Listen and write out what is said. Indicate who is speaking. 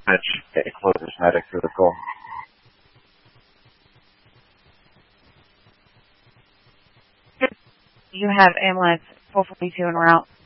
Speaker 1: Clover's medic vehicle.
Speaker 2: You have ambulance 442 en route.